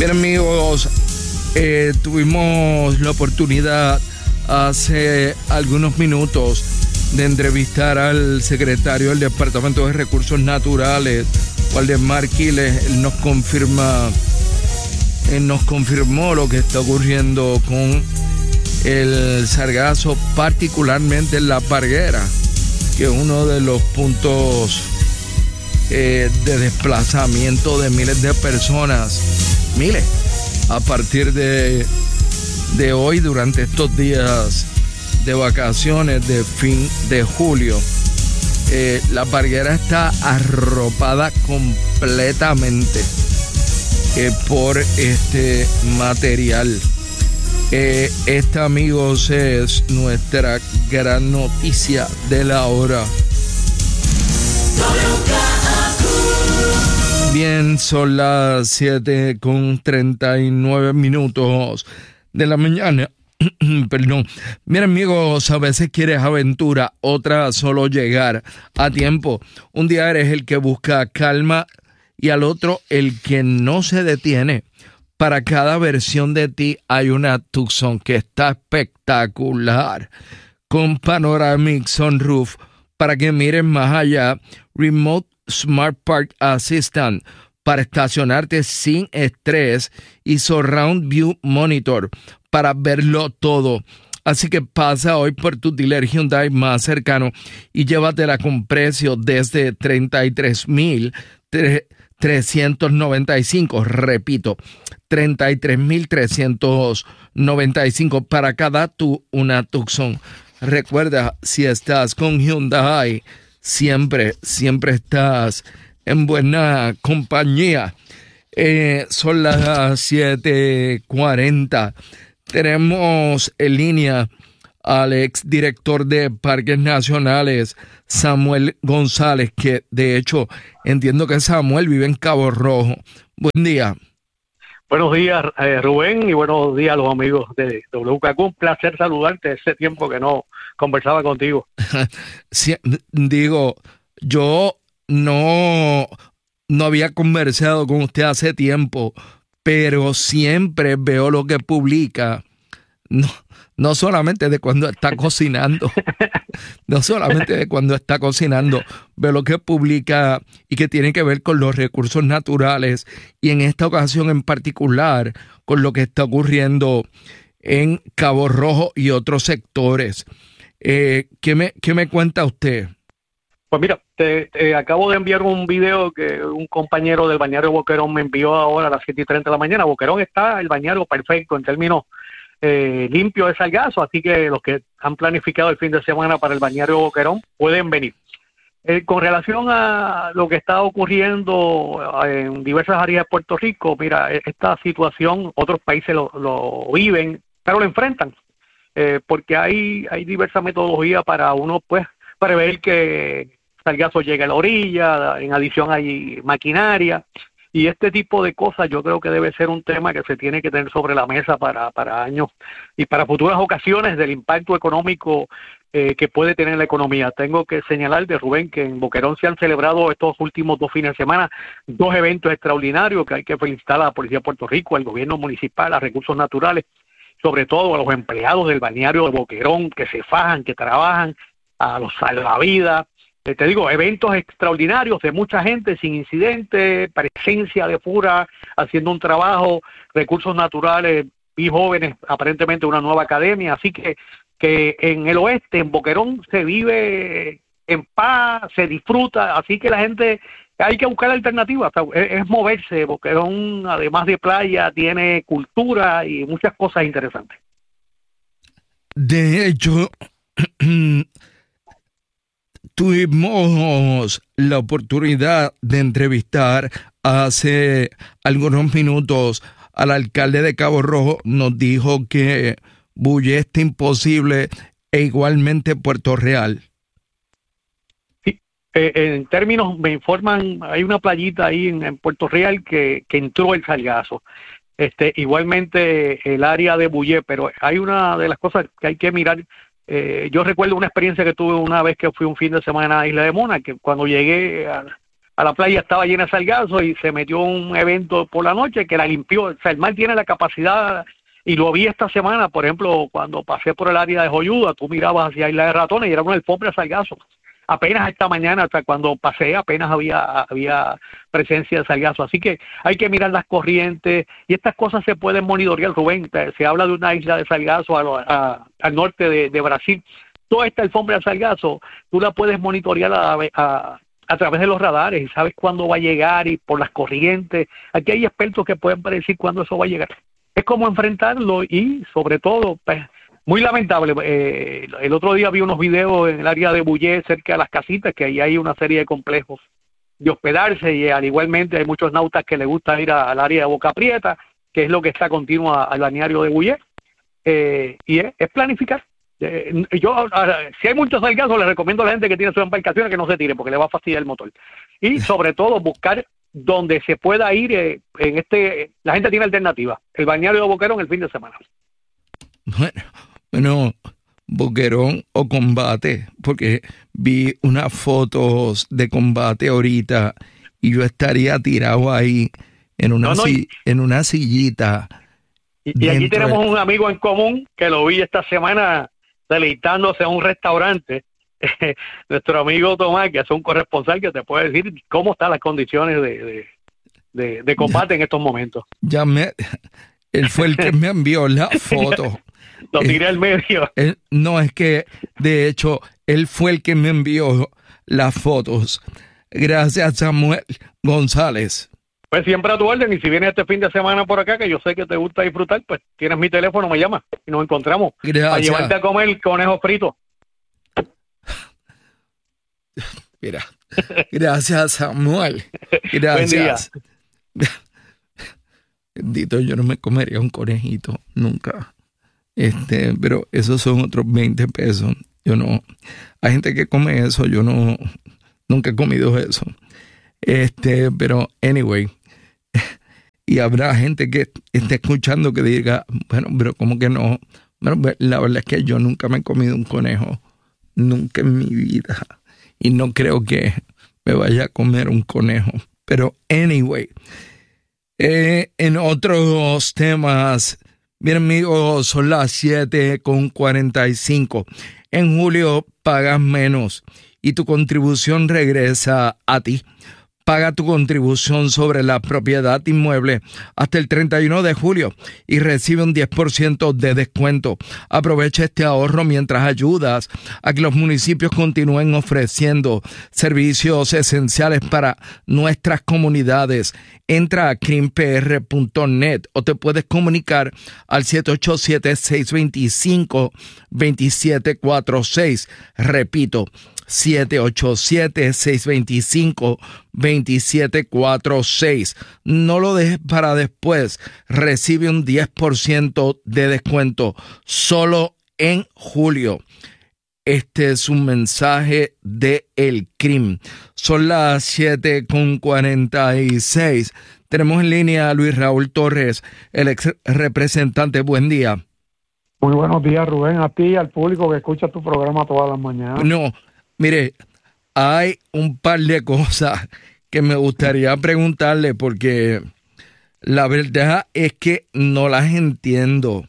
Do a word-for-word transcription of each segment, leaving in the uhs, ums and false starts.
Bien, amigos, eh, tuvimos la oportunidad hace algunos minutos de entrevistar al secretario del Departamento de Recursos Naturales, Waldemar Quiles. Él nos confirma, él nos confirmó lo que está ocurriendo con el sargazo, particularmente en La Parguera, que es uno de los puntos eh, de desplazamiento de miles de personas, miles, a partir de, de hoy, durante estos días de vacaciones de fin de julio. Eh, La Parguera está arropada completamente eh, por este material. Eh, esta, amigos, es nuestra gran noticia de la hora. Bien, son las siete con treinta y nueve minutos de la mañana. Perdón. Mira, amigos, a veces quieres aventura, otra solo llegar a tiempo. Un día eres el que busca calma y al otro el que no se detiene. Para cada versión de ti hay una Tucson que está espectacular, con Panoramic Sunroof para que mires más allá, Remote Smart Park Assistant para estacionarte sin estrés y Surround View Monitor para verlo todo. Así que pasa hoy por tu dealer Hyundai más cercano y llévatela con precio desde treinta y tres mil trescientos noventa y cinco. Repito, treinta y tres mil trescientos noventa y cinco para cada tu una Tucson. Recuerda, si estás con Hyundai, siempre, siempre estás en buena compañía. Eh, son las siete cuarenta. Tenemos en línea al ex director de Parques Nacionales, Samuel González, que de hecho entiendo que Samuel vive en Cabo Rojo. Buen día. Buenos días, eh, Rubén, y buenos días a los amigos de W K Q. Un placer saludarte, ese tiempo que no conversaba contigo. Sí, digo, yo no, no había conversado con usted hace tiempo, pero siempre veo lo que publica, no, no solamente de cuando está cocinando, no solamente de cuando está cocinando, veo lo que publica y que tiene que ver con los recursos naturales y en esta ocasión en particular con lo que está ocurriendo en Cabo Rojo y otros sectores. Eh, ¿qué me, qué me cuenta usted? Pues mira, te, te acabo de enviar un video que un compañero del balneario Boquerón me envió ahora a las siete y treinta de la mañana. Boquerón está el balneario perfecto en términos eh, limpios de sargazo, así que los que han planificado el fin de semana para el balneario Boquerón pueden venir. Eh, con relación a lo que está ocurriendo en diversas áreas de Puerto Rico, mira, esta situación otros países lo, lo viven, pero lo enfrentan, eh, porque hay, hay diversas metodologías para uno, pues, prever que sargazo llegue a la orilla. En adición hay maquinaria, y este tipo de cosas yo creo que debe ser un tema que se tiene que tener sobre la mesa para, para años y para futuras ocasiones del impacto económico eh, que puede tener la economía. Tengo que señalar, de Rubén, que en Boquerón se han celebrado estos últimos dos fines de semana dos eventos extraordinarios que hay que felicitar a la Policía de Puerto Rico, al gobierno municipal, a Recursos Naturales, sobre todo a los empleados del balneario de Boquerón que se fajan, que trabajan, a los salvavidas. Eh, te digo, eventos extraordinarios de mucha gente sin incidente, presencia de Fura haciendo un trabajo, Recursos Naturales y jóvenes, aparentemente una nueva academia. Así que, que en el oeste, en Boquerón, se vive en paz, se disfruta. Así que la gente, hay que buscar alternativas, es, es moverse. Boquerón, además de playa, tiene cultura y muchas cosas interesantes. De hecho, tuvimos la oportunidad de entrevistar hace algunos minutos al alcalde de Cabo Rojo. Nos dijo que Bulle está imposible e igualmente Puerto Real. Sí, eh, en términos, me informan, hay una playita ahí en, en Puerto Real que, que entró el sargazo. Este, igualmente el área de Bulle, pero hay una de las cosas que hay que mirar. Eh, yo recuerdo una experiencia que tuve una vez que fui un fin de semana a Isla de Mona, que cuando llegué a, a la playa estaba llena de sargazo y se metió un evento por la noche que la limpió. O sea, el mar tiene la capacidad, y lo vi esta semana, por ejemplo, cuando pasé por el área de Joyuda, tú mirabas hacia Isla de Ratones y era una alfombra de sargazo. Apenas esta mañana, hasta cuando pasé, apenas había había presencia de sargazo. Así que hay que mirar las corrientes y estas cosas se pueden monitorear, Rubén. Se habla de una isla de sargazo a, a, al norte de, de Brasil. Toda esta alfombra de sargazo, tú la puedes monitorear a, a, a través de los radares y sabes cuándo va a llegar y por las corrientes. Aquí hay expertos que pueden predecir cuándo eso va a llegar. Es como enfrentarlo y, sobre todo, pues, muy lamentable. Eh, el otro día vi unos videos en el área de Bullé, cerca de las casitas, que ahí hay una serie de complejos de hospedarse y al igualmente hay muchos nautas que les gusta ir a, al área de Boca Prieta, que es lo que está continua al balneario de Bullé. Eh, y es, es planificar. Eh, yo, ahora, si hay muchos sargazos, les recomiendo a la gente que tiene sus embarcaciones que no se tire porque le va a fastidiar el motor. Y sobre todo buscar donde se pueda ir. Eh, en este, la gente tiene alternativas. El balneario de Boquerón el fin de semana. Bueno, bueno, Boquerón o Combate, porque vi unas fotos de Combate ahorita y yo estaría tirado ahí en una, no, no, si, en una sillita. Y, y aquí tenemos de... un amigo en común que lo vi esta semana deleitándose a un restaurante. Nuestro amigo Tomás, que es un corresponsal que te puede decir cómo están las condiciones de, de, de, de combate ya, en estos momentos. Ya me, él fue el que me envió la foto. Lo tiré al medio. Él, no, es que de hecho él fue el que me envió las fotos. Gracias, Samuel González. Pues siempre a tu orden, y si vienes este fin de semana por acá, que yo sé que te gusta disfrutar, pues tienes mi teléfono, me llamas y nos encontramos. Gracias. A llevarte a comer conejo frito. Mira, gracias, Samuel. Gracias. Buen día. Bendito, yo no me comería un conejito nunca. Este, pero esos son otros veinte pesos. Yo no, hay gente que come eso, yo no, nunca he comido eso. Este, pero anyway, y habrá gente que esté escuchando que diga, bueno, pero ¿cómo que no? Bueno, la verdad es que yo nunca me he comido un conejo, nunca en mi vida, y no creo que me vaya a comer un conejo. Pero anyway, eh, en otros temas, bien amigos, son las siete con cuarenta y cinco. En julio pagas menos y tu contribución regresa a ti. Paga tu contribución sobre la propiedad inmueble hasta el treinta y uno de julio y recibe un diez por ciento de descuento. Aprovecha este ahorro mientras ayudas a que los municipios continúen ofreciendo servicios esenciales para nuestras comunidades. Entra a crim p r punto net o te puedes comunicar al siete ocho siete, seis dos cinco, dos siete cuatro seis. Repito, siete ocho siete, seis dos cinco, dos siete cuatro seis. No lo dejes para después. Recibe un diez por ciento de descuento solo en julio. Este es un mensaje de El C R I M. Son las siete con cuarenta y seis. Tenemos en línea a Luis Raúl Torres, el ex representante. Buen día. Muy buenos días, Rubén, a ti y al público que escucha tu programa todas las mañanas. No, mire, hay un par de cosas que me gustaría preguntarle porque la verdad es que no las entiendo.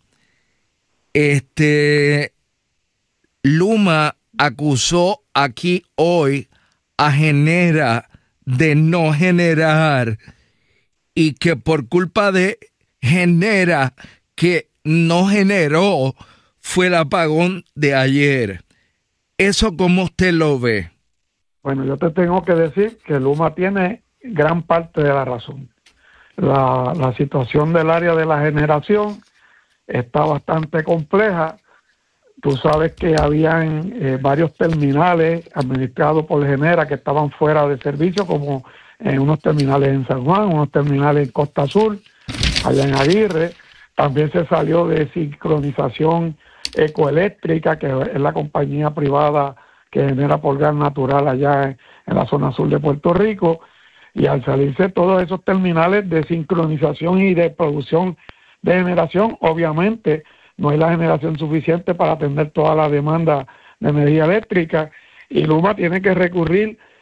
Este, Luma acusó aquí hoy a Genera de no generar y que por culpa de Genera que no generó fue el apagón de ayer. ¿Eso cómo usted lo ve? Bueno, yo te tengo que decir que Luma tiene gran parte de la razón. La, la situación del área de la generación está bastante compleja. Tú sabes que habían eh, varios terminales administrados por Genera que estaban fuera de servicio, como en unos terminales en San Juan, unos terminales en Costa Sur, allá en Aguirre. También se salió de sincronización ecoeléctrica, que es la compañía privada que genera por gas natural allá en, en la zona sur de Puerto Rico, y al salirse todos esos terminales de sincronización y de producción de generación, obviamente no hay la generación suficiente para atender toda la demanda de energía eléctrica, y Luma tiene que recurrir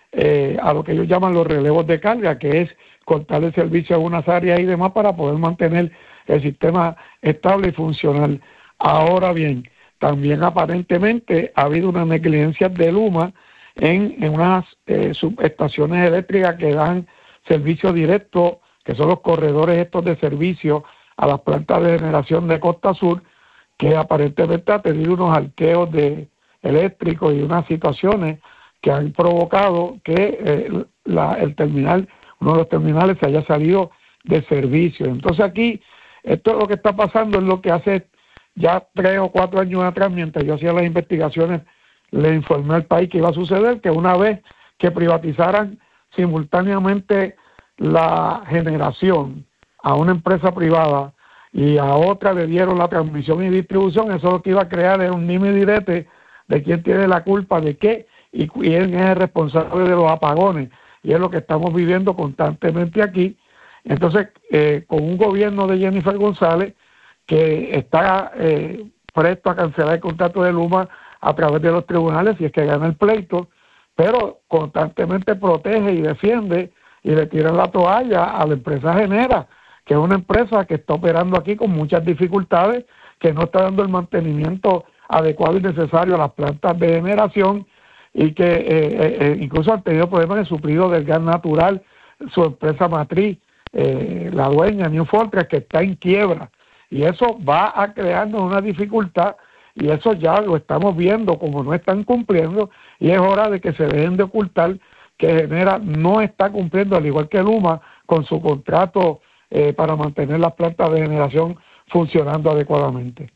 eh, a lo que ellos llaman los relevos de carga, que es cortar el servicio en unas áreas y demás para poder mantener el sistema estable y funcional. Ahora bien, también aparentemente ha habido una negligencia de Luma en, en unas eh, subestaciones eléctricas que dan servicio directo, que son los corredores estos de servicio a las plantas de generación de Costa Sur, que aparentemente ha tenido unos arqueos de eléctricos y unas situaciones que han provocado que eh, la, el terminal, uno de los terminales se haya salido de servicio. Entonces aquí, esto es lo que está pasando, es lo que hace ya tres o cuatro años atrás, mientras yo hacía las investigaciones, le informé al país que iba a suceder, que una vez que privatizaran simultáneamente la generación a una empresa privada y a otra le dieron la transmisión y distribución, eso lo que iba a crear era un dime y direte de quién tiene la culpa de qué y quién es el responsable de los apagones, y es lo que estamos viviendo constantemente aquí. Entonces, eh, con un gobierno de Jennifer González que está eh, presto a cancelar el contrato de Luma a través de los tribunales si es que gana el pleito, pero constantemente protege y defiende y le tiran la toalla a la empresa Genera, que es una empresa que está operando aquí con muchas dificultades, que no está dando el mantenimiento adecuado y necesario a las plantas de generación y que eh, eh, incluso han tenido problemas en el suplido del gas natural, su empresa matriz, eh, la dueña New Fortress, que está en quiebra, y eso va a crearnos una dificultad, y eso ya lo estamos viendo como no están cumpliendo, y es hora de que se dejen de ocultar que Genera no está cumpliendo, al igual que Luma, con su contrato eh, para mantener las plantas de generación funcionando adecuadamente.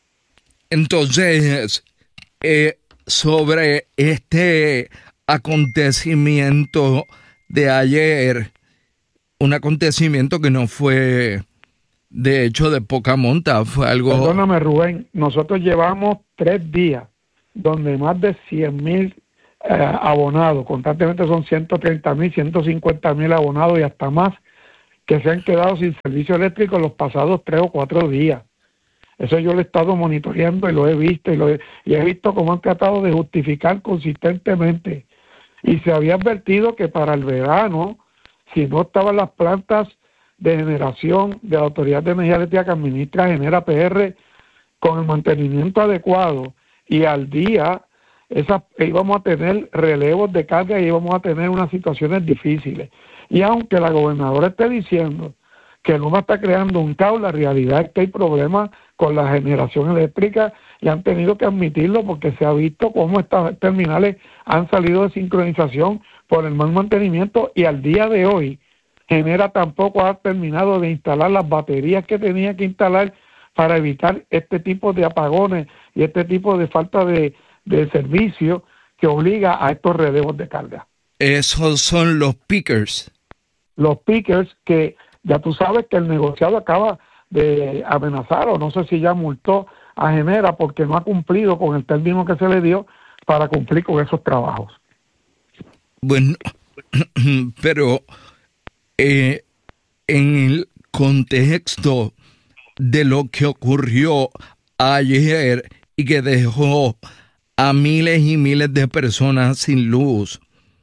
Entonces, eh, sobre este acontecimiento de ayer, un acontecimiento que no fue, de hecho, de poca monta, fue algo... Perdóname, Rubén, nosotros llevamos tres días donde más de cien mil eh, abonados, constantemente son ciento treinta mil, ciento cincuenta mil abonados y hasta más, que se han quedado sin servicio eléctrico en los pasados tres o cuatro días. Eso yo lo he estado monitoreando y lo he visto y, lo he, y he visto cómo han tratado de justificar consistentemente. Y se había advertido que para el verano, si no estaban las plantas de generación de la Autoridad de Energía Eléctrica que administra Genera P R con el mantenimiento adecuado y al día, esas, íbamos a tener relevos de carga y íbamos a tener unas situaciones difíciles. Y aunque la gobernadora esté diciendo que Luma está creando un caos, la realidad es que hay problemas con la generación eléctrica y han tenido que admitirlo porque se ha visto cómo estas terminales han salido de sincronización por el mal mantenimiento y al día de hoy Genera tampoco ha terminado de instalar las baterías que tenía que instalar para evitar este tipo de apagones y este tipo de falta de, de servicio que obliga a estos relevos de carga. Esos son los pickers. Los pickers que ya tú sabes que el negociado acaba de amenazar o no sé si ya multó a Genera porque no ha cumplido con el término que se le dio para cumplir con esos trabajos. Bueno, pero eh, en el contexto de lo que ocurrió ayer y que dejó a miles y miles de personas sin luz,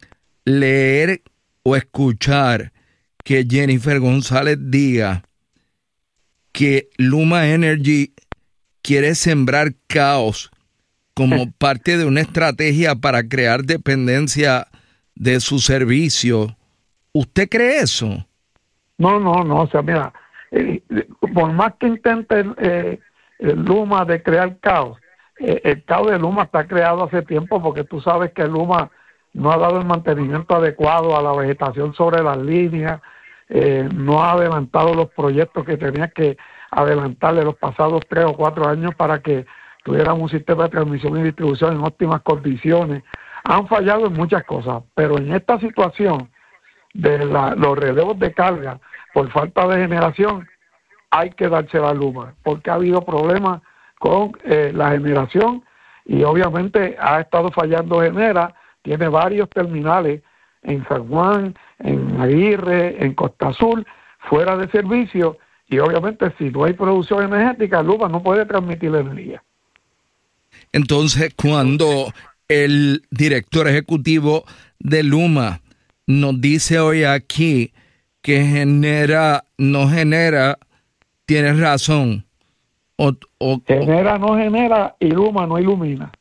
leer o escuchar que Jennifer González diga que Luma Energy quiere sembrar caos como parte de una estrategia para crear dependencia de su servicio. ¿Usted cree eso? No, no, no. O sea, mira, eh, por más que intente eh, el Luma de crear caos, eh, el caos de Luma está creado hace tiempo porque tú sabes que Luma no ha dado el mantenimiento adecuado a la vegetación sobre las líneas, eh, no ha adelantado los proyectos que tenía que adelantarle los pasados tres o cuatro años para que tuviéramos un sistema de transmisión y distribución en óptimas condiciones. Han fallado en muchas cosas, pero en esta situación de la, los relevos de carga por falta de generación hay que dársela a Luma, porque ha habido problemas con eh, la generación y obviamente ha estado fallando Genera. Tiene varios terminales en San Juan, en Aguirre, en Costa Azul, fuera de servicio, y obviamente si no hay producción energética, Luma no puede transmitir energía. Entonces, cuando el director ejecutivo de Luma nos dice hoy aquí que genera, no genera, tienes razón. O, o, genera, no genera, y Luma no ilumina.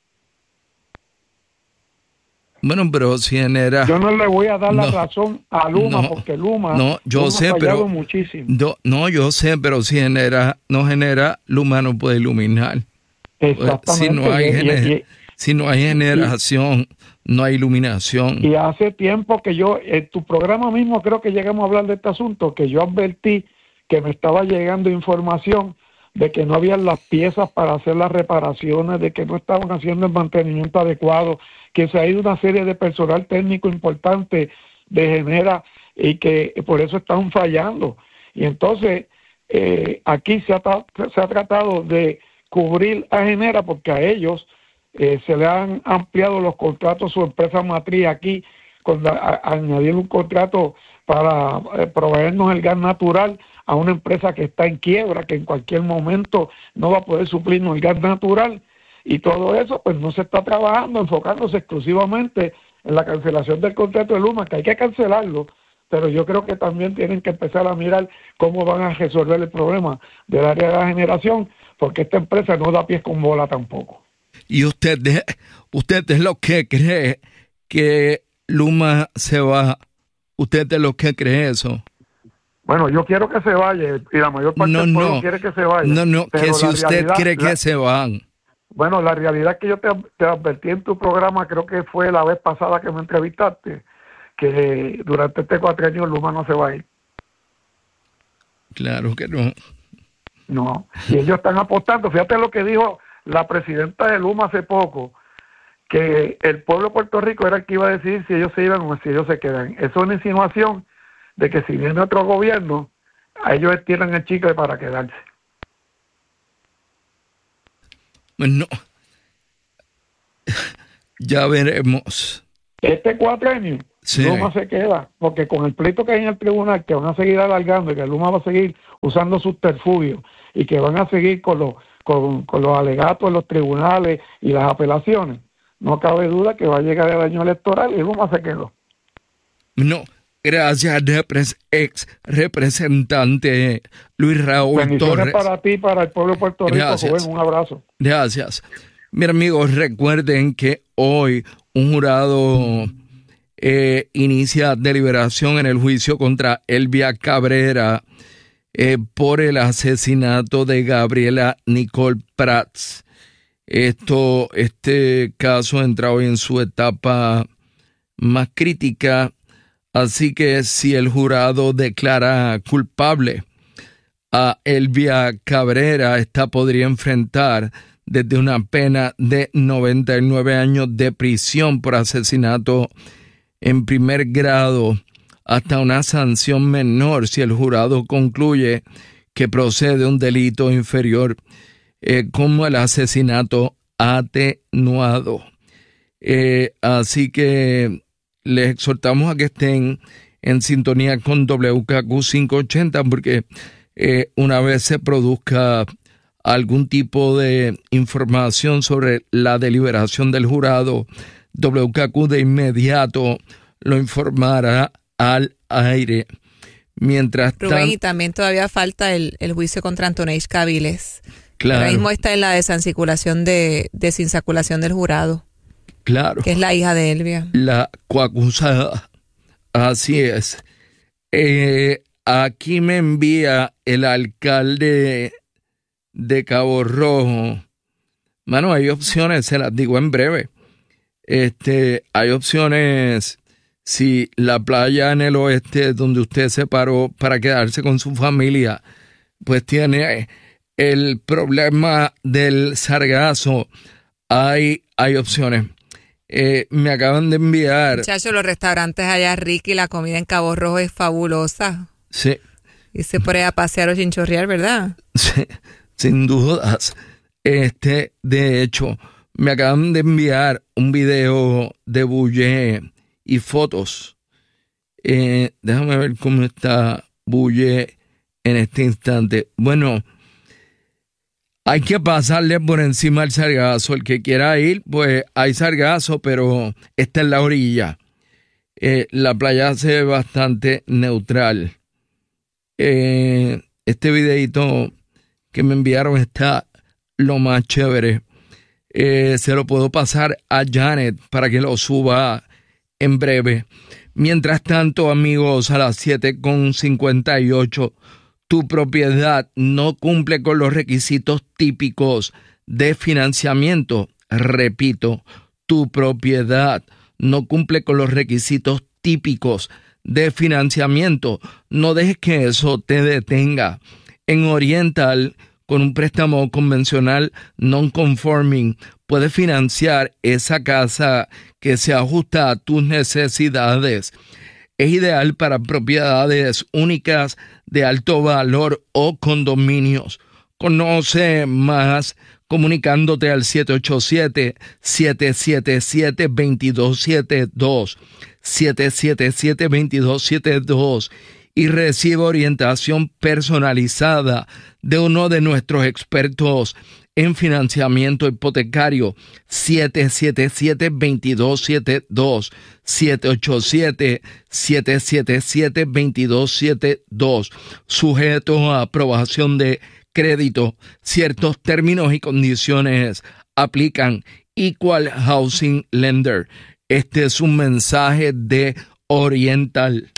Bueno, pero si genera... Yo no le voy a dar no, la razón a Luma, no, porque Luma, no, yo Luma sé, ha fallado pero, muchísimo. No, no, yo sé, pero si genera, no genera, Luma no puede iluminar. Exactamente. Si no hay, y, gener, y, y, si no hay generación, y, no hay iluminación. Y hace tiempo que yo, en tu programa mismo creo que llegamos a hablar de este asunto, que yo advertí que me estaba llegando información de que no había las piezas para hacer las reparaciones, de que no estaban haciendo el mantenimiento adecuado, que se ha ido una serie de personal técnico importante de Genera y que por eso están fallando. Y entonces eh, aquí se ha, se ha tratado de cubrir a Genera porque a ellos eh, se le han ampliado los contratos, su empresa matriz aquí, con la, a, añadir un contrato para eh, proveernos el gas natural a una empresa que está en quiebra, que en cualquier momento no va a poder suplirnos el gas natural, y todo eso pues no se está trabajando, enfocándose exclusivamente en la cancelación del contrato de Luma, que hay que cancelarlo, pero yo creo que también tienen que empezar a mirar cómo van a resolver el problema del área de la generación, porque esta empresa no da pies con bola tampoco. ¿Y usted, usted es lo que cree que Luma se va? ¿Usted es lo que cree eso? Bueno, yo quiero que se vaya y la mayor parte no, del pueblo no, quiere que se vaya. No, no, que si usted realidad, cree que la, se van. Bueno, la realidad es que yo te, te advertí en tu programa, creo que fue la vez pasada que me entrevistaste, que durante este cuatro años Luma no se va a ir. Claro que no. No, y ellos están apostando. Fíjate lo que dijo la presidenta de Luma hace poco, que el pueblo de Puerto Rico era el que iba a decidir si ellos se iban o si ellos se quedan. Eso es una insinuación de que si viene otro gobierno, a ellos estiran el chicle para quedarse. Bueno, ya veremos. Este cuatrenio, sí. Luma se queda, porque con el pleito que hay en el tribunal, que van a seguir alargando y que Luma va a seguir usando sus subterfugios y que van a seguir con los, con, con los alegatos en los tribunales y las apelaciones, no cabe duda que va a llegar el año electoral y Luma se quedó. No. Gracias, ex representante Luis Raúl Bendiciones Torres. Para ti, para el pueblo de Puerto Rico, Gracias. Joven, un abrazo. Gracias. Mis amigos, recuerden que hoy un jurado eh, inicia deliberación en el juicio contra Elvia Cabrera eh, por el asesinato de Gabriela Nicole Prats. Esto, este caso entra hoy en su etapa más crítica. Así que si el jurado declara culpable a Elvia Cabrera, esta podría enfrentar desde una pena de noventa y nueve años de prisión por asesinato en primer grado hasta una sanción menor si el jurado concluye que procede un delito inferior eh, como el asesinato atenuado. Eh, así que les exhortamos a que estén en sintonía con W K Q quinientos ochenta porque eh, una vez se produzca algún tipo de información sobre la deliberación del jurado, W K Q de inmediato lo informará al aire. Mientras Rubén, tan... y también todavía falta el, el juicio contra Antoneis Caviles. Claro. Ahora mismo está en la desancirculación de desinsaculación del jurado. Claro. Que es la hija de Elvia. La coacusada. Así es. Eh, aquí me envía el alcalde de Cabo Rojo. Mano, hay opciones, se las digo en breve. Este, hay opciones si la playa en el oeste donde usted se paró para quedarse con su familia, pues tiene el problema del sargazo. Hay, hay opciones. Eh, me acaban de enviar... Muchachos, los restaurantes allá, Ricky, la comida en Cabo Rojo es fabulosa. Sí. Y se puede a pasear o chinchorrear, ¿verdad? Sí, sin dudas. Este, de hecho, me acaban de enviar un video de Bulle y fotos. Eh, déjame ver cómo está Bulle en este instante. Bueno, Hay que pasarle por encima el sargazo. El que quiera ir, pues hay sargazo, pero esta es la orilla. Eh, la playa se ve bastante neutral. Eh, este videito que me enviaron está lo más chévere. Eh, se lo puedo pasar a Janet para que lo suba en breve. Mientras tanto, amigos, a las siete con cincuenta y ocho, tu propiedad no cumple con los requisitos típicos de financiamiento. Repito, tu propiedad no cumple con los requisitos típicos de financiamiento. No dejes que eso te detenga. En Oriental, con un préstamo convencional non-conforming, puedes financiar esa casa que se ajusta a tus necesidades. Es ideal para propiedades únicas de alto valor o condominios. Conoce más comunicándote al siete ocho siete, siete siete siete, dos dos siete dos, siete siete siete, dos dos siete dos y recibe orientación personalizada de uno de nuestros expertos en financiamiento hipotecario. Siete siete siete, dos dos siete dos, siete ocho siete, siete siete siete, dos dos siete dos, sujeto a aprobación de crédito. Ciertos términos y condiciones aplican. Equal Housing Lender. Este es un mensaje de Oriental.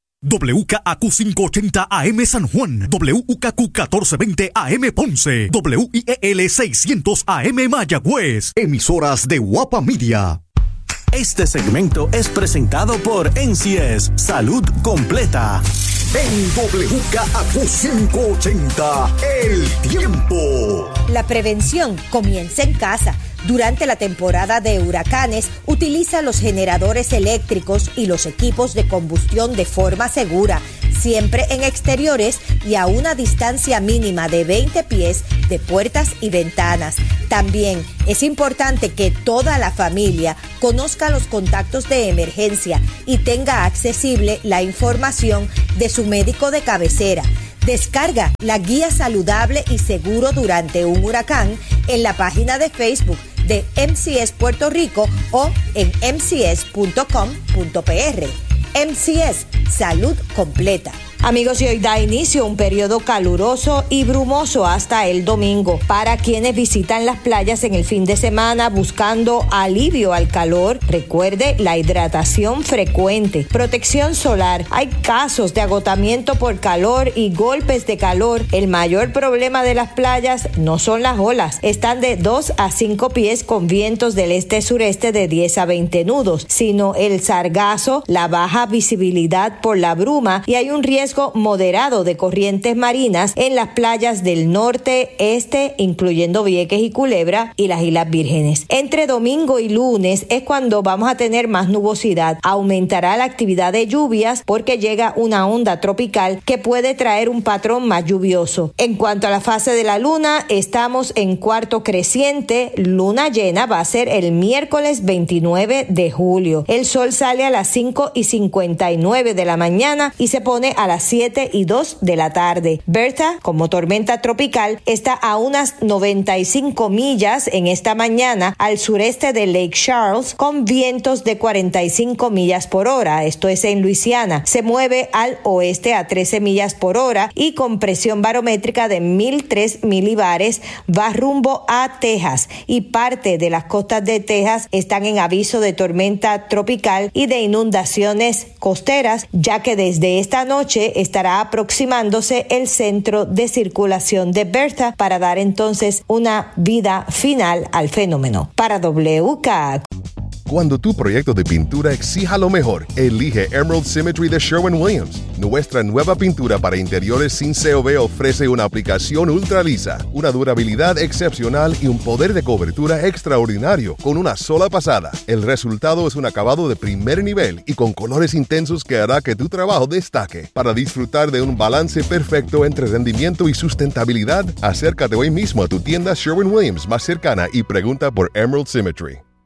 W K A Q quinientos ochenta A M San Juan, W K Q catorce veinte A M Ponce, W I E L seiscientos A M Mayagüez, emisoras de Guapa Media. Este segmento es presentado por N C S Salud Completa. En W K A Q quinientos ochenta, el tiempo. La prevención comienza en casa. Durante la temporada de huracanes, utiliza los generadores eléctricos y los equipos de combustión de forma segura, siempre en exteriores y a una distancia mínima de veinte pies de puertas y ventanas. También es importante que toda la familia conozca los contactos de emergencia y tenga accesible la información de su médico de cabecera. Descarga la guía saludable y seguro durante un huracán en la página de Facebook de M C S Puerto Rico o en m c s punto com punto p r. M C S, Salud Completa. Amigos, y hoy da inicio un periodo caluroso y brumoso hasta el domingo. Para quienes visitan las playas en el fin de semana buscando alivio al calor, recuerde la hidratación frecuente, protección solar. Hay casos de agotamiento por calor y golpes de calor. El mayor problema de las playas no son las olas. Están de dos a cinco pies con vientos del este-sureste de diez a veinte nudos, sino el sargazo, la baja visibilidad por la bruma y hay un riesgo moderado de corrientes marinas en las playas del norte, este, incluyendo Vieques y Culebra y las Islas Vírgenes. Entre domingo y lunes es cuando vamos a tener más nubosidad. Aumentará la actividad de lluvias porque llega una onda tropical que puede traer un patrón más lluvioso. En cuanto a la fase de la luna, estamos en cuarto creciente. Luna llena va a ser el miércoles veintinueve de julio. El sol sale a las cinco y cincuenta y nueve de la mañana y se pone a las siete y dos de la tarde. Bertha, como tormenta tropical, está a unas noventa y cinco millas en esta mañana al sureste de Lake Charles con vientos de cuarenta y cinco millas por hora. Esto es en Luisiana. Se mueve al oeste a trece millas por hora y con presión barométrica de mil tres milibares va rumbo a Texas y parte de las costas de Texas están en aviso de tormenta tropical y de inundaciones costeras, ya que desde esta noche estará aproximándose el centro de circulación de Bertha para dar entonces una vida final al fenómeno. Para W K. Cuando tu proyecto de pintura exija lo mejor, elige Emerald Symmetry de Sherwin-Williams. Nuestra nueva pintura para interiores sin C O V ofrece una aplicación ultra lisa, una durabilidad excepcional y un poder de cobertura extraordinario con una sola pasada. El resultado es un acabado de primer nivel y con colores intensos que hará que tu trabajo destaque. Para disfrutar de un balance perfecto entre rendimiento y sustentabilidad, acércate hoy mismo a tu tienda Sherwin-Williams más cercana y pregunta por Emerald Symmetry.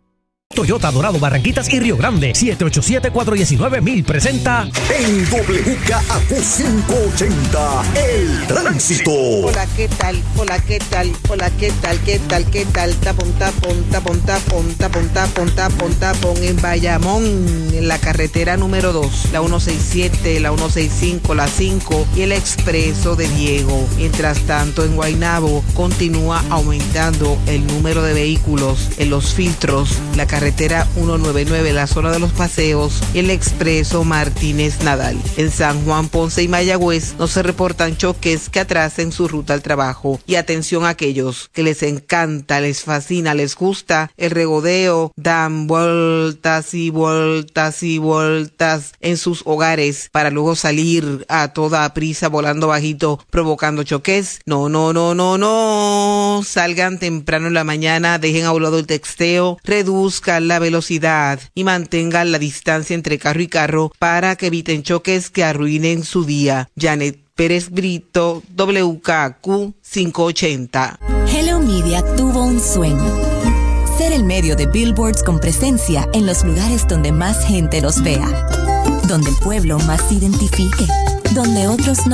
Toyota Dorado, Barranquitas y Río Grande. siete ocho siete, cuatro uno nueve, mil presenta En W K A Q quinientos ochenta, el tránsito. Hola, ¿qué tal? Hola, ¿qué tal? Hola, ¿qué tal? ¿Qué tal? ¿Qué tal? Tapón, tapón, tapón, tapón, tapón, tapón, tapón, tapón en Bayamón, en la carretera número dos, la ciento sesenta y siete, la ciento sesenta y cinco, la cinco y el expreso de Diego. Mientras tanto, en Guaynabo continúa aumentando el número de vehículos en los filtros, la carretera carretera ciento noventa y nueve, la zona de los paseos y el expreso Martínez Nadal. En San Juan, Ponce y Mayagüez no se reportan choques que atrasen su ruta al trabajo. Y atención a aquellos que les encanta, les fascina, les gusta el regodeo, dan vueltas y vueltas y vueltas en sus hogares para luego salir a toda prisa volando bajito provocando choques. No, no, no, no, no. Salgan temprano en la mañana, dejen a un lado el texteo, reduzcan la velocidad y mantengan la distancia entre carro y carro para que eviten choques que arruinen su día. Janet Pérez Brito, W K Q quinientos ochenta. Hello Media tuvo un sueño: ser el medio de billboards con presencia en los lugares donde más gente los vea, donde el pueblo más se identifique, donde otros no